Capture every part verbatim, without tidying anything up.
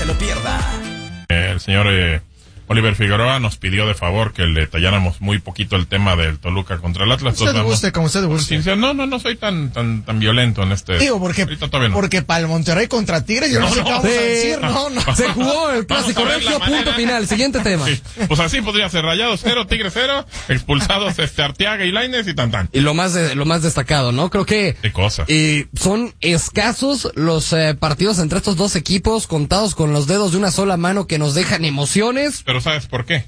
lo pierda. El señor eh, Oliver Figueroa nos pidió de favor que le talláramos muy poquito el tema del Toluca contra el Atlas. Usted guste, como usted guste. No, no, no soy tan tan tan violento en este. Digo, porque, no. porque para el Monterrey contra Tigres, yo no, no sé no, qué vamos sí, a decir, no, no. Se jugó el clásico regio, punto final. Siguiente tema. Sí. Pues así podría ser: Rayados cero, Tigres cero, expulsados este Arteaga y Lainez y tan tan. Y lo más de, lo más destacado, ¿no? Creo que qué cosa. Eh, son escasos los eh, partidos entre estos dos equipos, contados con los dedos de una sola mano, que nos dejan emociones. Pero ¿sabes por qué?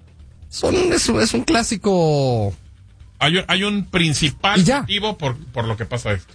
Son, es, es un clásico. Hay un, hay un principal motivo por, por lo que pasa esto.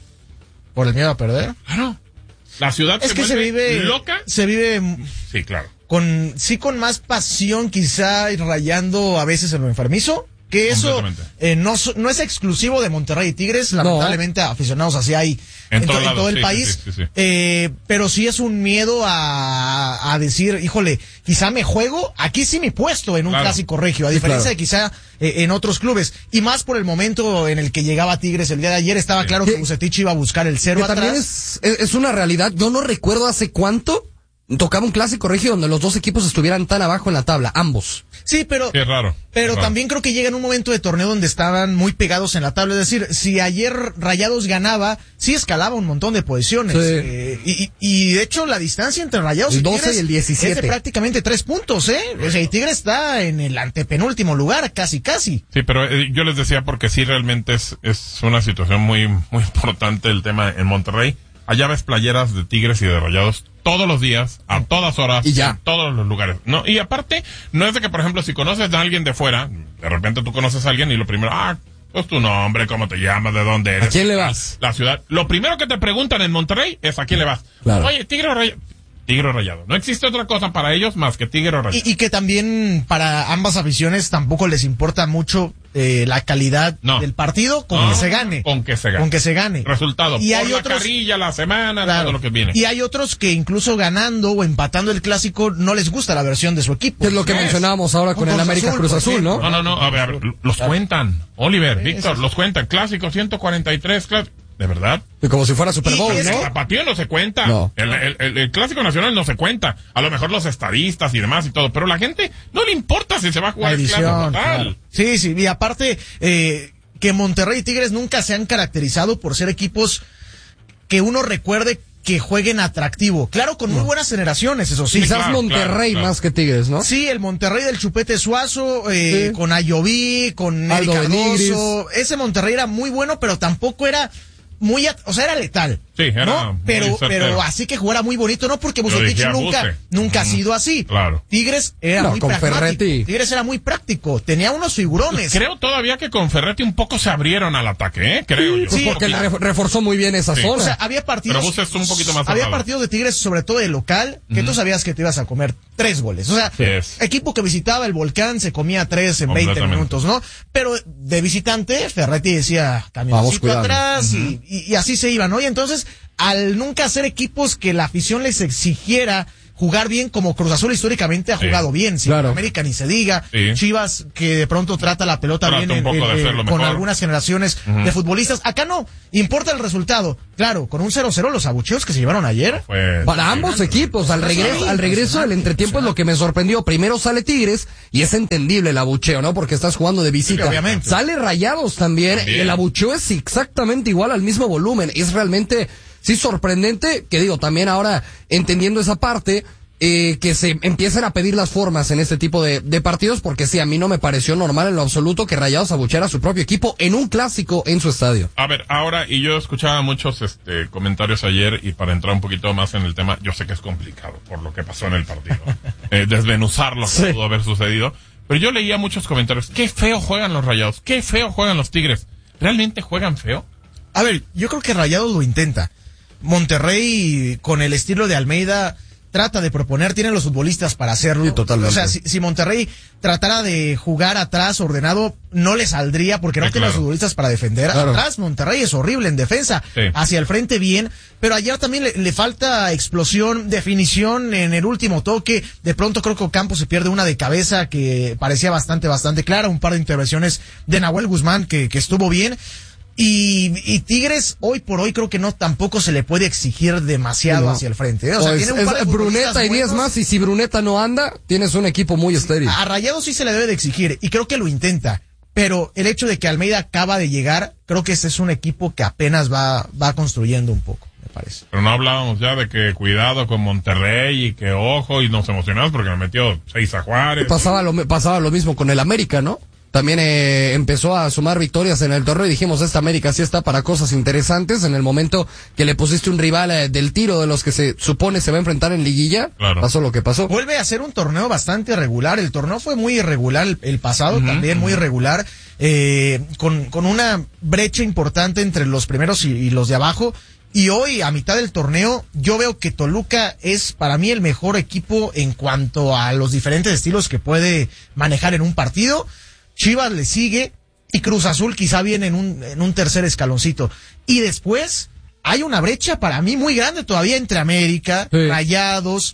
¿Por el miedo a perder? Claro. La ciudad es se que se vive loca. Se vive. Sí, claro. Con, sí, con más pasión, quizá, y rayando a veces en lo enfermizo. Que eso eh, no, no es exclusivo de Monterrey y Tigres, lamentablemente no. Aficionados así hay en, en, to, en todo el sí, país, sí, sí, sí. Eh, pero sí es un miedo a, a decir, híjole, quizá me juego, aquí sí mi puesto en un claro. clásico regio, a diferencia sí, claro. de quizá eh, en otros clubes, y más por el momento en el que llegaba Tigres el día de ayer, estaba sí. claro que, que Bucetich iba a buscar el cero atrás. También es, es una realidad, yo no recuerdo hace cuánto tocaba un clásico regio donde los dos equipos estuvieran tan abajo en la tabla, ambos. Sí, pero, Qué raro. pero raro. también creo que llega en un momento de torneo donde estaban muy pegados en la tabla. Es decir, si ayer Rayados ganaba, sí escalaba un montón de posiciones. Sí. Eh, y, y de hecho la distancia entre Rayados el y doce Tigres y el diecisiete. es de prácticamente tres puntos, ¿eh? O sea, y Tigres está en el antepenúltimo lugar, casi, casi. Sí, pero eh, yo les decía porque sí realmente es, es una situación muy, muy importante el tema en Monterrey. Allá ves playeras de Tigres y de Rayados todos los días, a todas horas, y ya. en todos los lugares. No, y aparte, no es de que, por ejemplo, si conoces a alguien de fuera, de repente tú conoces a alguien y lo primero, ah, pues tu nombre, cómo te llamas, de dónde eres. ¿A quién le vas? La ciudad. Lo primero que te preguntan en Monterrey es a quién le vas. Claro. Oye, Tigre o Rayado. Tigre o Rayado. No existe otra cosa para ellos más que Tigre o Rayado. Y, y que también para ambas aficiones tampoco les importa mucho eh, la calidad no. del partido con no. que se gane. Con que se gane. Con que se gane. Resultado. Y por hay la otros, carrilla, la semana, claro. todo lo que viene. Y hay otros que incluso ganando o empatando el clásico no les gusta la versión de su equipo. Es lo que ¿Ves? mencionábamos ahora con, con el América Cruz Azul, Azul, ¿no? No, no, no. A ver, a ver los claro. cuentan. Oliver, sí, Víctor, sí. los cuentan. Clásico ciento cuarenta y tres, clásico. ¿De verdad? Y como si fuera Super Bowl, y, ¿no? El tapatío no se cuenta. No. El, el, el, el Clásico Nacional no se cuenta. A lo mejor los estadistas y demás y todo. Pero la gente no le importa si se va a jugar el Clásico total. Claro. Sí, sí. Y aparte, eh, que Monterrey y Tigres nunca se han caracterizado por ser equipos que uno recuerde que jueguen atractivo. Claro, con no. muy buenas generaciones, eso sí. Quizás claro, Monterrey claro, más claro. que Tigres, ¿no? Sí, el Monterrey del Chupete Suazo, eh, sí. con Ayoví, con Eric Cardoso. Ese Monterrey era muy bueno, pero tampoco era muy, at- o sea, era letal. Sí, era ¿no? Pero, pero así que jugara muy bonito, no, porque Bucetich nunca, Buse. nunca mm. ha sido así. Claro. Tigres era no, muy con pragmático. Ferretti. Tigres era muy práctico. Tenía unos figurones. Creo todavía que con Ferretti un poco se abrieron al ataque, ¿eh? Creo sí, yo. Sí, porque re- reforzó muy bien esa sí. zona. O sea, había partidos. Pero Buse es un poquito más Había cerrado. partidos de Tigres, sobre todo de local, que mm. tú sabías que te ibas a comer tres goles. O sea, yes. equipo que visitaba el Volcán se comía tres en veinte minutos, ¿no? Pero de visitante, Ferretti decía, camioncito atrás, uh-huh. y, y, y así se iba, ¿no? Y entonces, al nunca hacer equipos que la afición les exigiera jugar bien, como Cruz Azul históricamente ha sí. jugado bien, sin claro. América ni se diga, sí. Chivas que de pronto trata la pelota trata bien en, en, en, con algunas generaciones uh-huh. de futbolistas, acá no, importa el resultado, claro, con un cero cero los abucheos que se llevaron ayer. Fue... Para ambos equipos, al regreso, al regreso del entretiempo es lo que me sorprendió, primero sale Tigres, y es entendible el abucheo, ¿no? Porque estás jugando de visita, sí, obviamente. Sale Rayados también, también, y el abucheo es exactamente igual al mismo volumen, es realmente... Sí, sorprendente, que digo, también ahora entendiendo esa parte, eh, que se empiecen a pedir las formas en este tipo de, de partidos, porque sí, a mí no me pareció normal en lo absoluto que Rayados abucheara a su propio equipo en un clásico en su estadio. A ver, ahora, y yo escuchaba muchos este comentarios ayer, y para entrar un poquito más en el tema, yo sé que es complicado por lo que pasó en el partido, eh, desmenuzar lo que sí. pudo haber sucedido, pero yo leía muchos comentarios, qué feo juegan los Rayados, qué feo juegan los Tigres, ¿realmente juegan feo? A ver, yo creo que Rayados lo intenta. Monterrey, con el estilo de Almeida, trata de proponer, tiene los futbolistas para hacerlo. Sí, totalmente. O sea, si, si Monterrey tratara de jugar atrás ordenado, no le saldría porque no sí, tiene claro. los futbolistas para defender. Claro. Atrás, Monterrey es horrible en defensa. Sí. Hacia el frente bien, pero ayer también le, le falta explosión, definición en el último toque. De pronto creo que Ocampo se pierde una de cabeza que parecía bastante, bastante clara. Un par de intervenciones de Nahuel Guzmán que, que estuvo bien. Y, y Tigres, hoy por hoy, creo que no, tampoco se le puede exigir demasiado no. hacia el frente. ¿eh? O sea, pues tiene un par de es Bruneta y diez más, y si Bruneta no anda, tienes un equipo muy estéril. A Rayados sí se le debe de exigir, y creo que lo intenta. Pero el hecho de que Almeida acaba de llegar, creo que ese es un equipo que apenas va, va construyendo un poco, me parece. Pero no hablábamos ya de que cuidado con Monterrey y que ojo, y nos emocionamos porque me metió seis a Juárez. Pasaba lo, pasaba lo mismo con el América, ¿no? También eh, empezó a sumar victorias en el torneo y dijimos, esta América sí está para cosas interesantes. En el momento que le pusiste un rival eh, del tiro de los que se supone se va a enfrentar en liguilla, claro. pasó lo que pasó. Vuelve a ser un torneo bastante irregular. El torneo fue muy irregular el, el pasado, uh-huh, también uh-huh. muy irregular, eh, con, con una brecha importante entre los primeros y, y los de abajo. Y hoy, a mitad del torneo, yo veo que Toluca es para mí el mejor equipo en cuanto a los diferentes estilos que puede manejar en un partido. Chivas le sigue y Cruz Azul quizá viene en un, en un tercer escaloncito. Y después hay una brecha para mí muy grande todavía entre América, sí. Rayados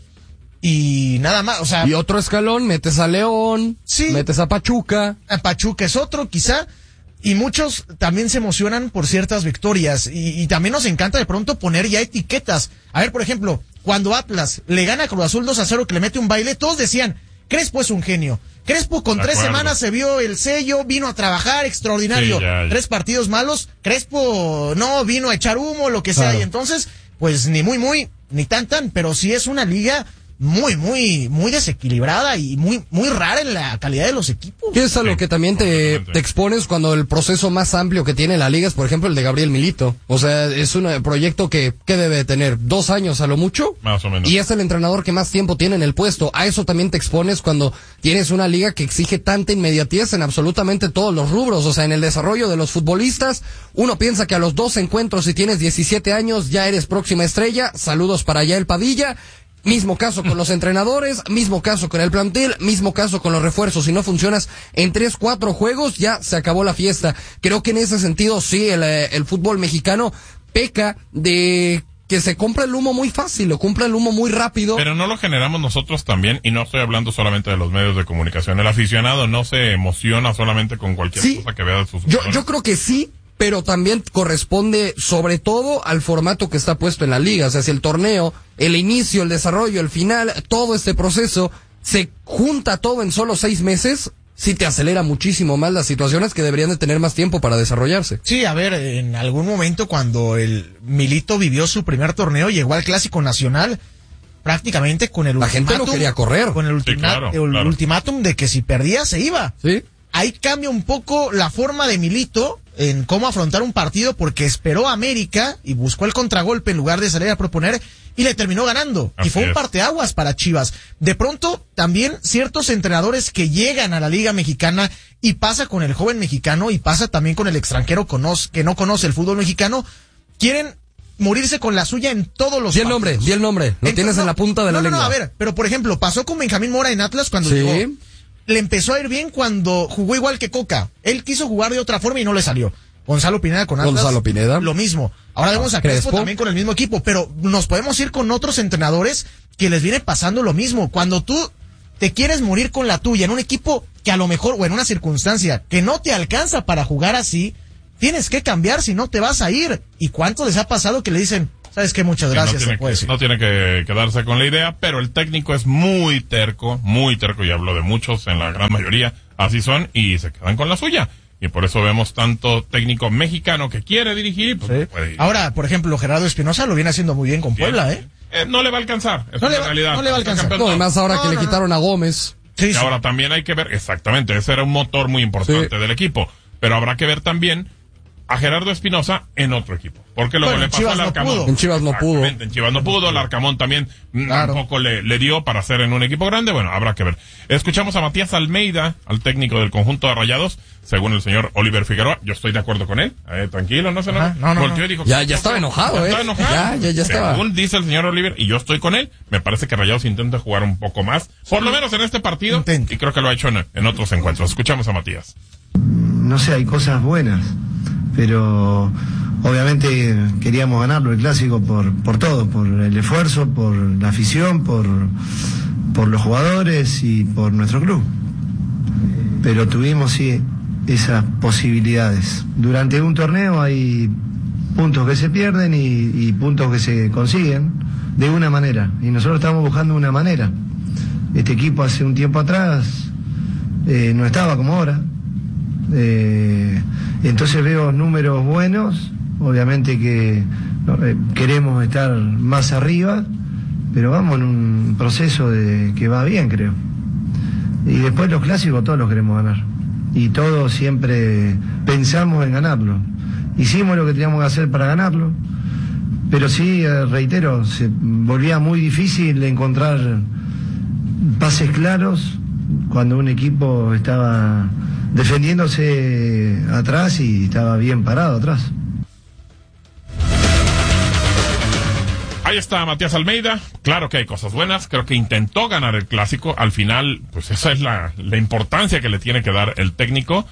y nada más. O sea, y otro escalón, metes a León, sí. metes a Pachuca. A Pachuca es otro quizá. Y muchos también se emocionan por ciertas victorias. Y, y también nos encanta de pronto poner ya etiquetas. A ver, por ejemplo, cuando Atlas le gana a Cruz Azul dos a cero, que le mete un baile, todos decían, Crespo es un genio. Crespo con tres semanas se vio el sello, vino a trabajar, extraordinario. Sí, ya, ya. Tres partidos malos, Crespo no vino a echar humo, lo que sea. Claro. Y entonces, pues ni muy, muy, ni tan, tan, pero sí es una liga muy, muy, muy desequilibrada y muy, muy rara en la calidad de los equipos. ¿Qué es a lo que también te, te expones cuando el proceso más amplio que tiene la liga es, por ejemplo, el de Gabriel Milito? O sea, es un proyecto que, ¿qué debe tener? ¿Dos años a lo mucho? Más o menos. Y es el entrenador que más tiempo tiene en el puesto. A eso también te expones cuando tienes una liga que exige tanta inmediatez en absolutamente todos los rubros. O sea, en el desarrollo de los futbolistas, uno piensa que a los dos encuentros, si tienes diecisiete años, ya eres próxima estrella. Saludos para Yael Padilla. Mismo caso con los entrenadores, mismo caso con el plantel, mismo caso con los refuerzos. Si no funcionas en tres, cuatro juegos, ya se acabó la fiesta. Creo que en ese sentido, sí, el, el fútbol mexicano peca de que se compra el humo muy fácil, lo compra el humo muy rápido. Pero no lo generamos nosotros también, y no estoy hablando solamente de los medios de comunicación. El aficionado no se emociona solamente con cualquier sí, cosa que vea de sus yo, yo creo que sí, pero también corresponde sobre todo al formato que está puesto en la liga. O sea, si el torneo, el inicio, el desarrollo, el final, todo este proceso se junta todo en solo seis meses, sí te acelera muchísimo más las situaciones que deberían de tener más tiempo para desarrollarse. Sí, a ver, en algún momento cuando el Milito vivió su primer torneo, llegó al Clásico Nacional prácticamente con el la gente no quería correr. Con el, ultima- sí, claro, el claro. ultimátum de que si perdía se iba. Sí. Ahí cambia un poco la forma de Milito en cómo afrontar un partido, porque esperó a América y buscó el contragolpe en lugar de salir a proponer y le terminó ganando. Así y fue un parteaguas para Chivas. De pronto, también ciertos entrenadores que llegan a la Liga Mexicana, y pasa con el joven mexicano y pasa también con el extranjero que no conoce el fútbol mexicano, quieren morirse con la suya en todos los Di el nombre, di el nombre. Lo Entonces, tienes no, en la punta de la no, lengua. No, no, a ver, pero por ejemplo, pasó con Benjamín Mora en Atlas cuando sí. llegó. Le empezó a ir bien cuando jugó igual que Coca. Él quiso jugar de otra forma y no le salió. Gonzalo Pineda con Atlas. Gonzalo Pineda. Lo mismo. Ahora vemos a Crespo, Crespo también con el mismo equipo, pero nos podemos ir con otros entrenadores que les viene pasando lo mismo. Cuando tú te quieres morir con la tuya en un equipo que a lo mejor, o en una circunstancia que no te alcanza para jugar así, tienes que cambiar, si no te vas a ir. ¿Y cuánto les ha pasado que le dicen, sabes qué, muchas gracias? Sí, no, tiene que, no tiene que quedarse con la idea, pero el técnico es muy terco, muy terco, y hablo de muchos, en la gran mayoría, así son, y se quedan con la suya. Y por eso vemos tanto técnico mexicano que quiere dirigir y pues sí. no puede ir. Ahora, por ejemplo, Gerardo Espinosa lo viene haciendo muy bien con bien. Puebla, ¿eh? ¿eh? No le va a alcanzar, es no una le va, realidad. No le va a alcanzar. No, además ahora no, que no, le no. quitaron a Gómez. Sí, y sí. Ahora también hay que ver, exactamente, ese era un motor muy importante sí. del equipo, pero habrá que ver también a Gerardo Espinosa en otro equipo. Porque luego bueno, le pasó al Arcamón. No en Chivas no pudo. En Chivas no pudo, el Arcamón también claro. tampoco le, le dio para hacer en un equipo grande. Bueno, habrá que ver. Escuchamos a Matías Almeida, al técnico del conjunto de Rayados, según el señor Oliver Figueroa. Yo estoy de acuerdo con él. Eh, tranquilo, no se no, no, no, Volteó y dijo, ya, ya estaba enojado, ya eh. Estaba enojado. Ya, ya, ya estaba. Según dice el señor Oliver, y yo estoy con él, me parece que Rayados intenta jugar un poco más, por lo menos en este partido, Intenta. y creo que lo ha hecho en, en otros encuentros. Escuchamos a Matías. No sé, hay cosas buenas, pero obviamente queríamos ganarlo el clásico por por todo, por el esfuerzo, por la afición, por por los jugadores y por nuestro club. Pero tuvimos sí esas posibilidades. Durante un torneo hay puntos que se pierden y, y puntos que se consiguen de una manera, y nosotros estamos buscando una manera. Este equipo hace un tiempo atrás eh, no estaba como ahora, eh, entonces veo números buenos, obviamente que no, eh, queremos estar más arriba, pero vamos en un proceso de que va bien, creo. Y después los clásicos todos los queremos ganar, y todos siempre pensamos en ganarlo. Hicimos lo que teníamos que hacer para ganarlo, pero sí, eh, reitero, se volvía muy difícil encontrar pases claros cuando un equipo estaba defendiéndose atrás y estaba bien parado atrás. Ahí está Matías Almeida. Claro que hay cosas buenas. Creo que intentó ganar el clásico. Al final, pues esa es la, la importancia que le tiene que dar el técnico.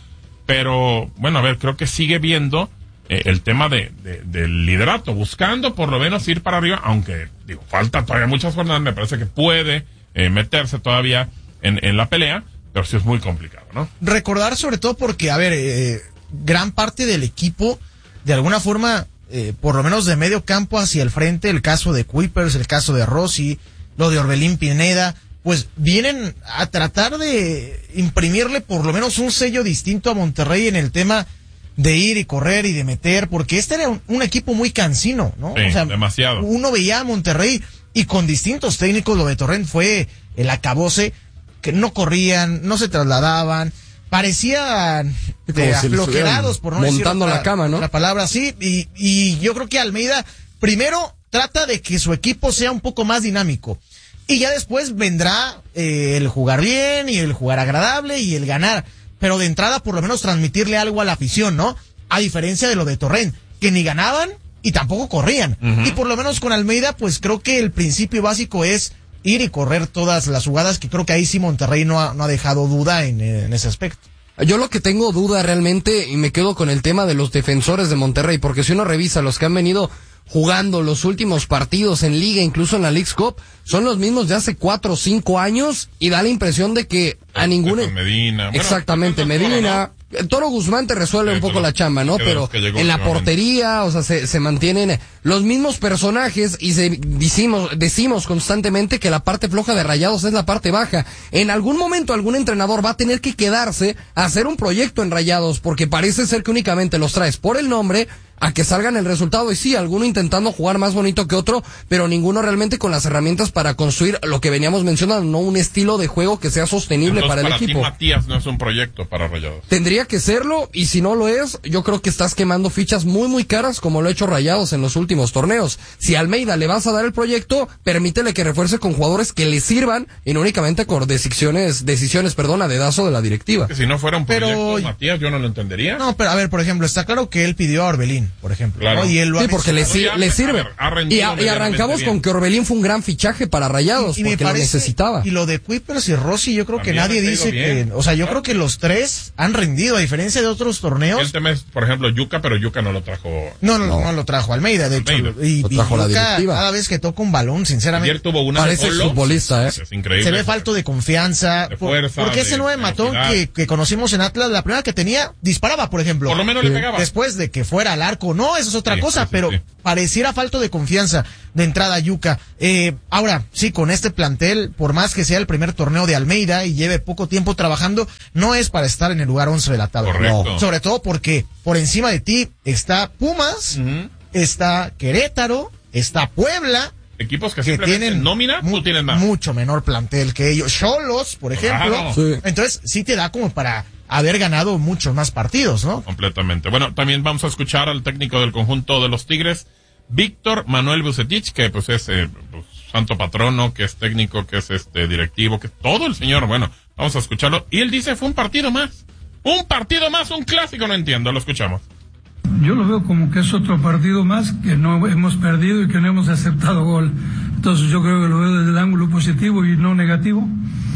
Pero, bueno, a ver, creo que sigue viendo eh, el tema de, de, del liderato, buscando por lo menos ir para arriba, aunque, digo, falta todavía muchas jornadas. Me parece que puede eh, meterse todavía en, en la pelea, pero sí es muy complicado, ¿no? Recordar sobre todo porque, a ver, eh, gran parte del equipo, de alguna forma, eh, por lo menos de medio campo hacia el frente, el caso de Kuipers, el caso de Rossi, lo de Orbelín Pineda, pues vienen a tratar de imprimirle por lo menos un sello distinto a Monterrey en el tema de ir y correr y de meter, porque este era un, un equipo muy cansino, ¿no? Sí, o sea, demasiado. Uno veía a Monterrey y con distintos técnicos, lo de Torrent fue el acabose, que no corrían, no se trasladaban, parecían de si aflojerados, por no montando decir la cama, ¿no? La palabra así, y, y yo creo que Almeida primero trata de que su equipo sea un poco más dinámico, y ya después vendrá eh, el jugar bien y el jugar agradable y el ganar, pero de entrada por lo menos transmitirle algo a la afición, ¿no? A diferencia de lo de Torrent, que ni ganaban y tampoco corrían. Uh-huh. Y por lo menos con Almeida, pues creo que el principio básico es ir y correr todas las jugadas, que creo que ahí sí Monterrey no ha, no ha dejado duda en, en ese aspecto. Yo lo que tengo duda realmente, y me quedo con el tema de los defensores de Monterrey, porque si uno revisa los que han venido jugando los últimos partidos en Liga, incluso en la Leagues Cup, son los mismos de hace cuatro o cinco años, y da la impresión de que a ningún... Medina. Exactamente, bueno, Medina... El Toro Guzmán te resuelve sí, un poco la chamba, ¿no? Pero en la portería, o sea, se, se mantienen los mismos personajes y se, decimos, decimos constantemente que la parte floja de Rayados es la parte baja. En algún momento algún entrenador va a tener que quedarse a hacer un proyecto en Rayados, porque parece ser que únicamente los traes por el nombre a que salgan el resultado, y sí, alguno intentando jugar más bonito que otro, pero ninguno realmente con las herramientas para construir lo que veníamos mencionando, no un estilo de juego que sea sostenible. Entonces, para el para equipo. Ti, Matías no es un proyecto para Rayados. Tendría que serlo, y si no lo es, yo creo que estás quemando fichas muy muy caras, como lo ha hecho Rayados en los últimos torneos. Si a Almeida le vas a dar el proyecto, permítele que refuerce con jugadores que le sirvan, y no únicamente con decisiones, decisiones, perdón, a dedazo de la directiva. Que si no fuera un proyecto, pero, Matías, yo no lo entendería. No, pero a ver, por ejemplo, está claro que él pidió a Orbelín, por ejemplo. Claro. ¿no? Y él lo sí, ha porque le, si, le sirve. Ha, ha y, a, y arrancamos con que Orbelín fue un gran fichaje para Rayados, y, y porque parece, lo necesitaba. Y lo de Kuipers y Rossi, yo creo También que nadie dice bien. que, o sea, yo ¿no? creo que los tres han rendido, a diferencia de otros torneos. El tema es, por ejemplo, Yuka, pero Yuka no lo trajo. No, no, no, no lo trajo Almeida, de hecho. Almeida. Y, lo trajo y la Yuka, directiva. Cada vez que toca un balón, sinceramente. Ayer tuvo una parece solo, futbolista, ¿eh? Es increíble. Se ve falto de confianza. De fuerza. Porque ese de, nueve de matón que, que conocimos en Atlas, la primera que tenía, disparaba, por ejemplo. Por lo menos sí. le pegaba. Después de que fuera al arco, no, eso es otra sí, cosa, sí, sí, pero sí. pareciera falto de confianza de entrada Yuka. Eh, ahora, sí, con este plantel, por más que sea el primer torneo de Almeida y lleve poco tiempo trabajando, no es para estar en el lugar once de la tabla. Correcto. No. Sobre todo porque por encima de ti está Pumas, uh-huh. está Querétaro, está Puebla. Equipos que, que tienen nómina, mu- tú tienes más. Mucho menor plantel que ellos. Xolos, por ejemplo. Claro. Sí. Entonces, sí te da como para haber ganado muchos más partidos, ¿no? Completamente. Bueno, también vamos a escuchar al técnico del conjunto de los Tigres, Víctor Manuel Bucetich, que pues es eh, pues, santo patrono, que es técnico, que es este directivo, que todo el señor, bueno, vamos a escucharlo. Y él dice, fue un partido más. Un partido más, un clásico, no entiendo, lo escuchamos. Yo lo veo como que es otro partido más que no hemos perdido y que no hemos aceptado gol. Entonces yo creo que lo veo desde el ángulo positivo y no negativo.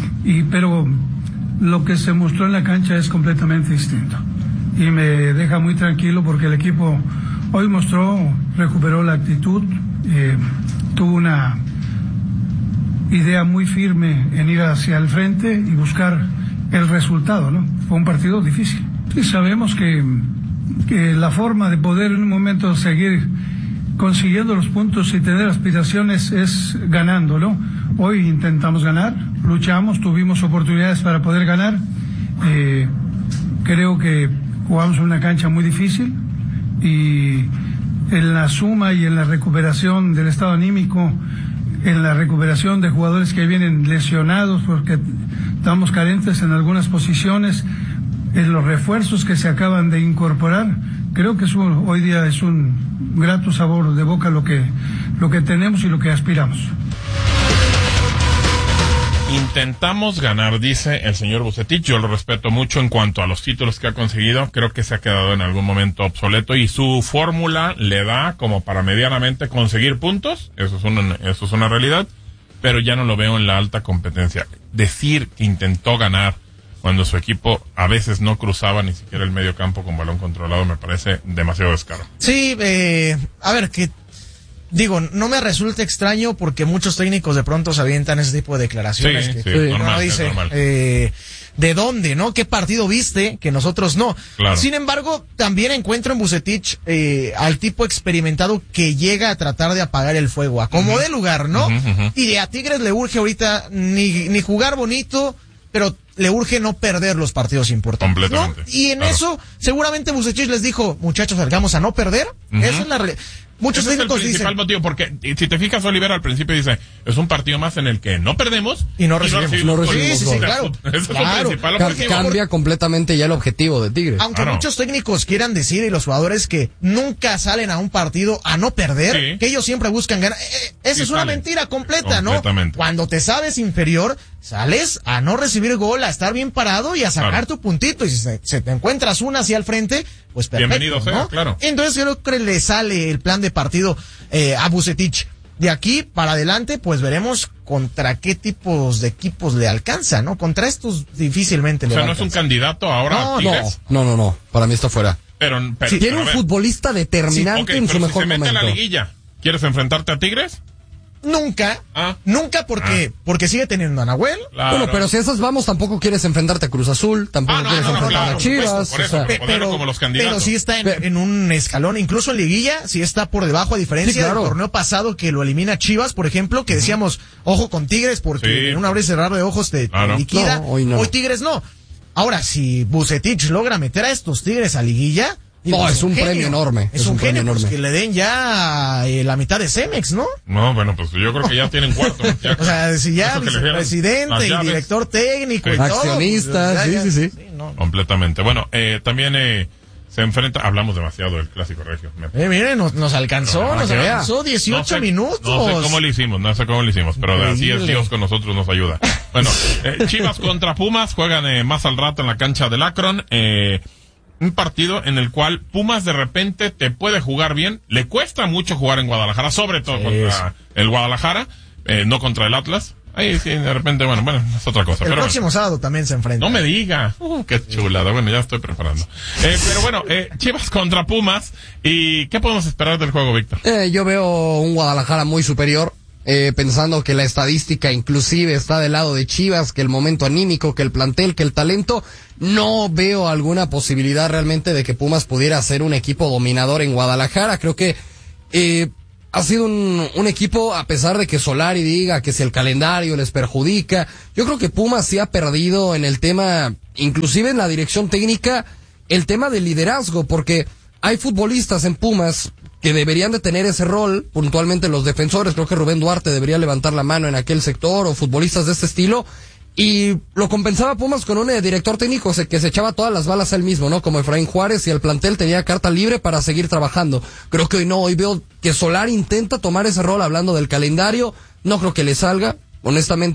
Y pero lo que se mostró en la cancha es completamente distinto. Y me deja muy tranquilo porque el equipo hoy mostró, recuperó la actitud, eh, tuvo una idea muy firme en ir hacia el frente y buscar el resultado, ¿no? Fue un partido difícil. Sí, sabemos que, que la forma de poder en un momento seguir consiguiendo los puntos y tener aspiraciones es ganando, ¿no? Hoy intentamos ganar, luchamos, tuvimos oportunidades para poder ganar. Eh, creo que jugamos en una cancha muy difícil y en la suma y en la recuperación del estado anímico, en la recuperación de jugadores que vienen lesionados porque estamos carentes en algunas posiciones, en los refuerzos que se acaban de incorporar, creo que es un, hoy día es un grato sabor de boca lo que, lo que tenemos y lo que aspiramos. Intentamos ganar, dice el señor Vucetich. Yo lo respeto mucho en cuanto a los títulos que ha conseguido. Creo que se ha quedado en algún momento obsoleto y su fórmula le da como para medianamente conseguir puntos. Eso es una, eso es una realidad, pero ya no lo veo en la alta competencia. Decir que intentó ganar cuando su equipo a veces no cruzaba ni siquiera el medio campo con balón controlado me parece demasiado descaro. Sí, eh, a ver, que digo, no me resulta extraño porque muchos técnicos de pronto se avientan ese tipo de declaraciones. Sí, que, sí, que normal, uno dice, normal. Eh, ¿de dónde, no? ¿Qué partido viste? Que nosotros no. Claro. Sin embargo, también encuentro en Vucetich eh, al tipo experimentado que llega a tratar de apagar el fuego, a como uh-huh. de lugar, ¿no? Uh-huh, uh-huh. Y a Tigres le urge ahorita ni, ni jugar bonito, pero le urge no perder los partidos importantes, ¿no? Y en claro. eso, seguramente Vucetich les dijo, muchachos, salgamos a no perder. Uh-huh. Esa es la realidad. Muchos Ese técnicos es el principal dicen, motivo, porque si te fijas, Olivera al principio dice, es un partido más en el que no perdemos y no recibimos. Y no recibimos sí, sí, sí, claro. Ese es claro. el principal Cam- objetivo. Cambia completamente ya el objetivo de Tigres. Aunque claro. muchos técnicos quieran decir, y los jugadores que nunca salen a un partido a no perder, sí. que ellos siempre buscan ganar, eh, esa sí, es una sale. mentira completa, ¿no? Cuando te sabes inferior, sales a no recibir gol, a estar bien parado y a sacar claro. tu puntito. Y si se, se te encuentras una hacia el frente, pues perfecto, bienvenido sea, ¿no? claro. Entonces yo creo que le sale el plan de partido eh, a Vucetich. De aquí para adelante, pues veremos contra qué tipos de equipos le alcanza, ¿no? Contra estos difícilmente o le sea, va no a es un candidato ahora. No, Tigres. no, no, no, para mí está fuera. Pero, pero sí, tiene pero, un ver. futbolista determinante sí, okay, en su si mejor se mete momento. A la liguilla, ¿quieres enfrentarte a Tigres? Nunca, ah. nunca porque ah. porque sigue teniendo a Nahuel. Claro. Bueno, pero si esas vamos, tampoco quieres enfrentarte a Cruz Azul, tampoco ah, no, quieres no, no, enfrentar claro, a Chivas. Por eso, o sea, pero, pero, como los candidatos. pero sí está en, en un escalón, incluso en liguilla, sí está por debajo, a diferencia sí, claro. del torneo pasado que lo elimina Chivas, por ejemplo, que decíamos, ojo con Tigres, porque sí. en un abrir y cerrar de ojos te, claro. te liquida. No, hoy, no. hoy Tigres no. Ahora, si Vucetich logra meter a estos Tigres a liguilla, no, digo, es, es un, un premio enorme. Es, es un, un genio, pues, que le den ya eh, la mitad de Cemex, ¿no? No, bueno, pues yo creo que ya tienen cuarto. Ya, o sea, si ya vicepresidente y director técnico sí. y todo. Accionistas, pues, sí, sí, sí. sí no. Completamente. Bueno, eh, también eh, se enfrenta, hablamos demasiado del Clásico Regio. Eh, miren, nos, nos alcanzó, no, nos alcanzó dieciocho no sé, minutos. No sé cómo lo hicimos, no sé cómo lo hicimos, pero de así es Dios con nosotros, nos ayuda. Bueno, eh, Chivas contra Pumas juegan eh, más al rato en la cancha del Akron. Eh, un partido en el cual Pumas de repente te puede jugar bien, le cuesta mucho jugar en Guadalajara, sobre todo sí, contra sí. el Guadalajara, eh, no contra el Atlas. Ahí sí, de repente, bueno, bueno, es otra cosa. El pero próximo bueno. sábado también se enfrenta. No me diga. Uh, qué chulada. Bueno, ya estoy preparando. Eh, pero bueno, eh, Chivas contra Pumas. ¿Y qué podemos esperar del juego, Víctor? Eh, yo veo un Guadalajara muy superior. Eh, pensando que la estadística inclusive está del lado de Chivas, que el momento anímico, que el plantel, que el talento, no veo alguna posibilidad realmente de que Pumas pudiera ser un equipo dominador en Guadalajara. Creo que eh, ha sido un, un equipo, a pesar de que Solari diga que si el calendario les perjudica, yo creo que Pumas sí ha perdido en el tema, inclusive en la dirección técnica, el tema del liderazgo, porque hay futbolistas en Pumas que deberían de tener ese rol, puntualmente los defensores, creo que Rubén Duarte debería levantar la mano en aquel sector, o futbolistas de este estilo, y lo compensaba Pumas con un eh, director técnico que se echaba todas las balas a él mismo, ¿no? Como Efraín Juárez, y el plantel tenía carta libre para seguir trabajando. Creo que hoy no, hoy veo que Solari intenta tomar ese rol hablando del calendario, no creo que le salga, honestamente.